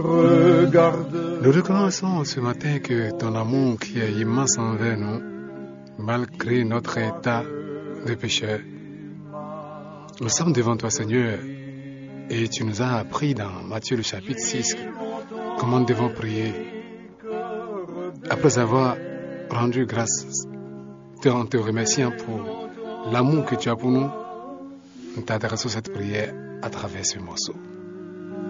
Nous reconnaissons ce matin que ton amour qui est immense envers nous, malgré notre état de pécheur. Nous sommes devant toi, Seigneur, et tu nous as appris dans Matthieu le chapitre 6 comment nous devons prier. Après avoir rendu grâce, en te remerciant pour l'amour que tu as pour nous, nous t'adressons cette prière à travers ce morceau.